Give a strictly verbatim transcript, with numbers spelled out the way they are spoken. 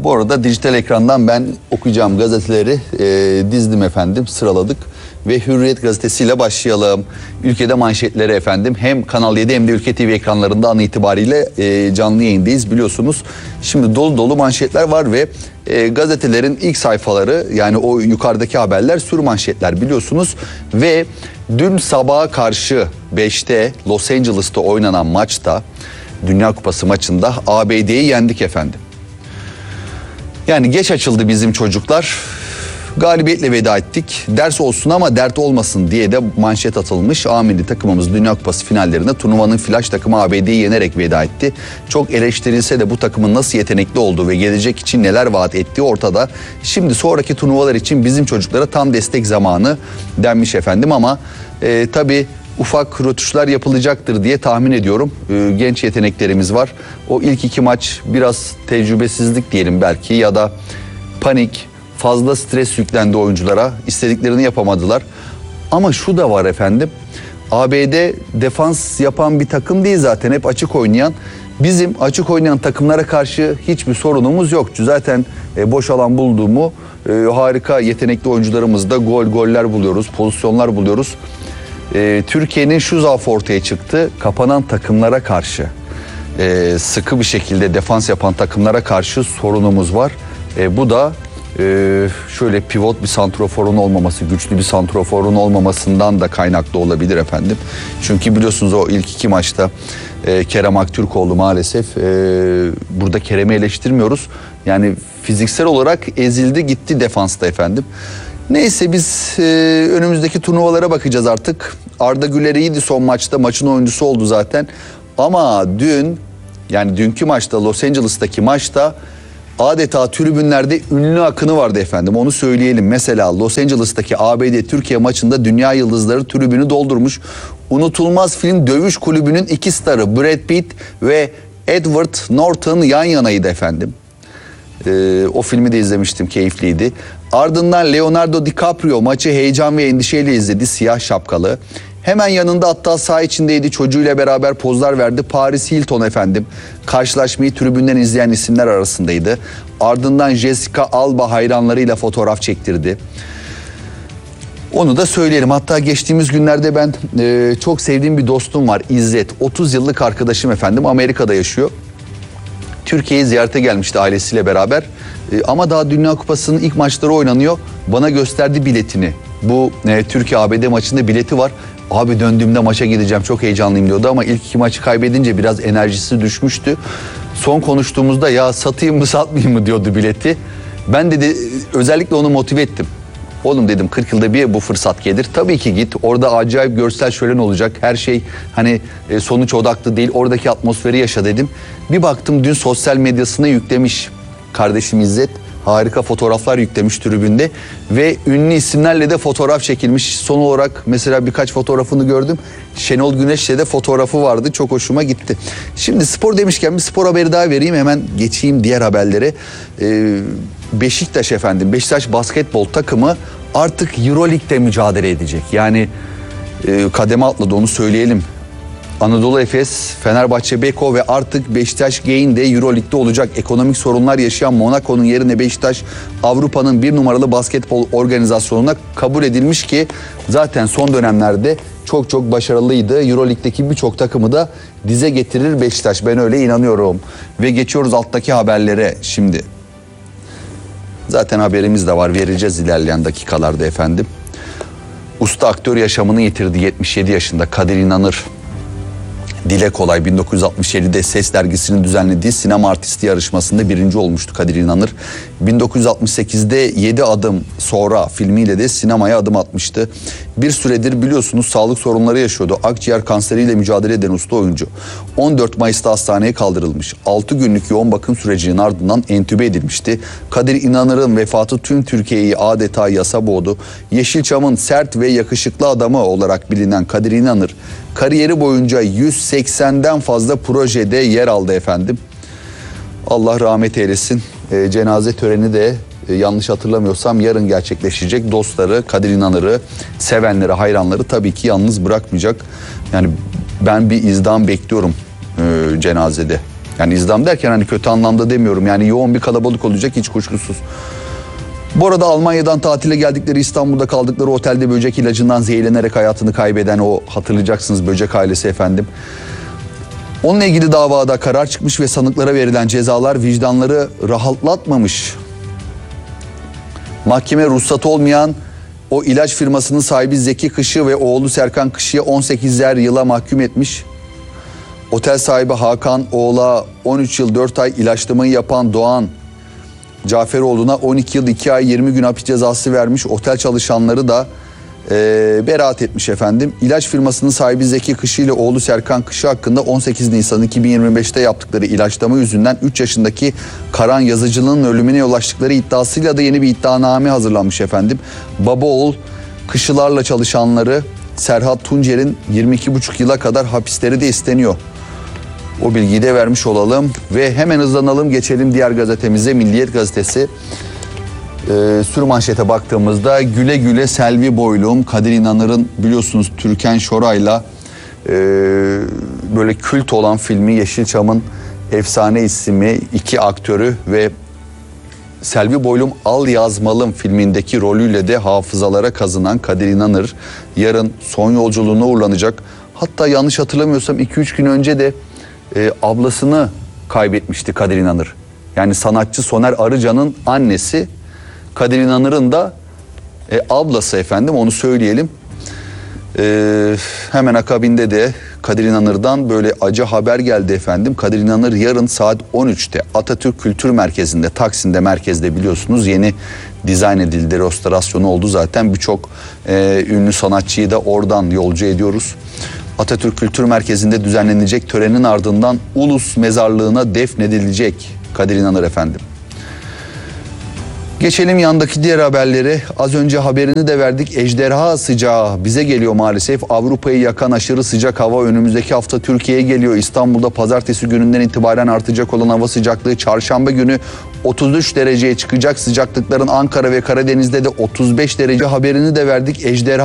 Bu arada dijital ekrandan ben okuyacağım gazeteleri e, dizdim efendim, sıraladık. Ve Hürriyet gazetesiyle başlayalım. Ülkede manşetleri efendim. Hem Kanal yedi hem de Ülke T V ekranlarında an itibariyle e, canlı yayındayız biliyorsunuz. Şimdi dolu dolu manşetler var ve e, gazetelerin ilk sayfaları, yani o yukarıdaki haberler sür manşetler biliyorsunuz. Ve dün sabaha karşı beşte Los Angeles'ta oynanan maçta, Dünya Kupası maçında A B D'yi yendik efendim. Yani geç açıldı bizim çocuklar. Galibiyetle veda ettik. Ders olsun ama dert olmasın diye de manşet atılmış. A milli takımımız Dünya Kupası finallerinde turnuvanın flash takımı A B D'yi yenerek veda etti. Çok eleştirilse de bu takımın nasıl yetenekli olduğu ve gelecek için neler vaat ettiği ortada. Şimdi sonraki turnuvalar için bizim çocuklara tam destek zamanı denmiş efendim ama e, tabii ufak rötuşlar yapılacaktır diye tahmin ediyorum. E, genç yeteneklerimiz var. O ilk iki maç biraz tecrübesizlik diyelim belki ya da panik, fazla stres yüklendi oyunculara. İstediklerini yapamadılar. Ama şu da var efendim. A B D defans yapan bir takım değil zaten. Hep açık oynayan. Bizim açık oynayan takımlara karşı hiçbir sorunumuz yok. Zaten e, boş alan bulduğumu e, harika yetenekli oyuncularımızda gol goller buluyoruz. Pozisyonlar buluyoruz. E, Türkiye'nin şu zaafı ortaya çıktı. Kapanan takımlara karşı e, sıkı bir şekilde defans yapan takımlara karşı sorunumuz var. E, bu da Ee, şöyle pivot bir santroforun olmaması, güçlü bir santroforun olmamasından da kaynaklı olabilir efendim. Çünkü biliyorsunuz o ilk iki maçta e, Kerem Aktürkoğlu maalesef, e, burada Kerem'i eleştirmiyoruz. Yani fiziksel olarak ezildi gitti defansta efendim. Neyse biz e, önümüzdeki turnuvalara bakacağız artık. Arda Güler iyiydi son maçta, maçın oyuncusu oldu zaten. Ama dün, yani dünkü maçta, Los Angeles'taki maçta adeta tribünlerde ünlü akını vardı efendim, onu söyleyelim. Mesela Los Angeles'taki A B D Türkiye maçında dünya yıldızları tribünü doldurmuş. Unutulmaz film Dövüş Kulübü'nün iki starı Brad Pitt ve Edward Norton yan yanaydı efendim. Ee, o filmi de izlemiştim, keyifliydi. Ardından Leonardo DiCaprio maçı heyecan ve endişeyle izledi, siyah şapkalı. Hemen yanında, hatta saha içindeydi, çocuğuyla beraber pozlar verdi. Paris Hilton efendim karşılaşmayı tribünden izleyen isimler arasındaydı. Ardından Jessica Alba hayranlarıyla fotoğraf çektirdi. Onu da söyleyelim. Hatta geçtiğimiz günlerde ben e, çok sevdiğim bir dostum var, İzzet. otuz yıllık arkadaşım efendim, Amerika'da yaşıyor. Türkiye'ye ziyarete gelmişti ailesiyle beraber. E, ama daha Dünya Kupası'nın ilk maçları oynanıyor. Bana gösterdi biletini. Bu e, Türkiye A B D maçında bileti var. Abi döndüğümde maça gideceğim, çok heyecanlıyım diyordu ama ilk iki maçı kaybedince biraz enerjisi düşmüştü. Son konuştuğumuzda ya satayım mı satmayayım mı diyordu bileti. Ben dedi özellikle onu motive ettim. Oğlum dedim, kırk yılda bir bu fırsat gelir. Tabii ki git, orada acayip görsel şölen olacak. Her şey hani sonuç odaklı değil, oradaki atmosferi yaşa dedim. Bir baktım dün sosyal medyasına yüklemiş kardeşim İzzet. Harika fotoğraflar yüklemiş tribünde ve ünlü isimlerle de fotoğraf çekilmiş. Son olarak mesela birkaç fotoğrafını gördüm. Şenol Güneş'le de fotoğrafı vardı. Çok hoşuma gitti. Şimdi spor demişken bir spor haberi daha vereyim. Hemen geçeyim diğer haberlere. Ee, Beşiktaş efendim. Beşiktaş basketbol takımı artık Euroleague'de mücadele edecek. Yani e, kademe atladı, onu söyleyelim. Anadolu Efes, Fenerbahçe, Beko ve artık Beşiktaş Gain de Euroleague'de olacak. Ekonomik sorunlar yaşayan Monaco'nun yerine Beşiktaş Avrupa'nın bir numaralı basketbol organizasyonuna kabul edilmiş ki zaten son dönemlerde çok çok başarılıydı. Euroleague'deki birçok takımı da dize getirir Beşiktaş. Ben öyle inanıyorum. Ve geçiyoruz alttaki haberlere şimdi. Zaten haberimiz de var, vereceğiz ilerleyen dakikalarda efendim. Usta aktör yaşamını yitirdi yetmiş yedi yaşında Kadir İnanır. Dile Kolay bin dokuz yüz altmış yedide Ses dergisinin düzenlediği sinema artisti yarışmasında birinci olmuştu Kadir İnanır. bin dokuz yüz altmış sekizde Yedi Adım Sonra filmiyle de sinemaya adım atmıştı. Bir süredir biliyorsunuz sağlık sorunları yaşıyordu. Akciğer kanseriyle mücadele eden usta oyuncu on dört Mayıs'ta hastaneye kaldırılmış. altı günlük yoğun bakım sürecinin ardından entübe edilmişti. Kadir İnanır'ın vefatı tüm Türkiye'yi adeta yasa boğdu. Yeşilçam'ın sert ve yakışıklı adamı olarak bilinen Kadir İnanır kariyeri boyunca yüz seksenden fazla projede yer aldı efendim. Allah rahmet eylesin. E, cenaze töreni de e, yanlış hatırlamıyorsam yarın gerçekleşecek. Dostları, Kadir İnanır'ı, sevenleri, hayranları tabii ki yalnız bırakmayacak. Yani ben bir izdiham bekliyorum e, cenazede. Yani izdiham derken hani kötü anlamda demiyorum. Yani yoğun bir kalabalık olacak hiç kuşkusuz. Bu arada Almanya'dan tatile geldikleri İstanbul'da kaldıkları otelde böcek ilacından zehirlenerek hayatını kaybeden o hatırlayacaksınız böcek ailesi efendim. Onunla ilgili davada karar çıkmış ve sanıklara verilen cezalar vicdanları rahatlatmamış. Mahkeme ruhsatı olmayan o ilaç firmasının sahibi Zeki Kış'ı ve oğlu Serkan Kış'ı on sekizer yıla mahkum etmiş. Otel sahibi Hakan Oğla on üç yıl dört ay ilaçlamayı yapan Doğan Caferoğlu'na on iki yıl iki ay yirmi gün hapis cezası vermiş. Otel çalışanları da e, beraat etmiş efendim. İlaç firmasının sahibi Zeki Kışı ile oğlu Serkan Kışı hakkında on sekiz Nisan iki bin yirmi beşte yaptıkları ilaçlama yüzünden üç yaşındaki Karan Yazıcı'nın ölümüne yol açtıkları iddiasıyla da yeni bir iddianame hazırlanmış efendim. Baba oğul Kışılarla çalışanları Serhat Tuncer'in yirmi iki buçuk yıla kadar hapisleri de isteniyor. O bilgiyi de vermiş olalım ve hemen hızlanalım, geçelim diğer gazetemize, Milliyet Gazetesi. Ee, sür manşete baktığımızda güle güle Selvi Boylum, Kadir İnanır'ın biliyorsunuz Türkan Şoray'la e, böyle kült olan filmi Yeşilçam'ın efsane ismi, iki aktörü ve Selvi Boylum Al Yazmalım filmindeki rolüyle de hafızalara kazınan Kadir İnanır yarın son yolculuğuna uğurlanacak. Hatta yanlış hatırlamıyorsam iki üç gün önce de e, ablasını kaybetmişti Kadir İnanır. Yani sanatçı Soner Arıcan'ın annesi, Kadir İnanır'ın da e, ablası efendim, onu söyleyelim. E, hemen akabinde de Kadir İnanır'dan böyle acı haber geldi efendim. Kadir İnanır yarın saat on üçte Atatürk Kültür Merkezi'nde, Taksim'de merkezde biliyorsunuz yeni dizayn edildi, restorasyonu oldu zaten. Birçok e, ünlü sanatçıyı da oradan yolcu ediyoruz. Atatürk Kültür Merkezi'nde düzenlenecek törenin ardından Ulus Mezarlığı'na defnedilecek Kadir İnanır efendim. Geçelim yandaki diğer haberleri. Az önce haberini de verdik. Ejderha sıcağı bize geliyor maalesef. Avrupa'yı yakan aşırı sıcak hava önümüzdeki hafta Türkiye'ye geliyor. İstanbul'da pazartesi gününden itibaren artacak olan hava sıcaklığı çarşamba günü otuz üç dereceye çıkacak. Sıcaklıkların Ankara ve Karadeniz'de de otuz beş derece haberini de verdik. Ejderha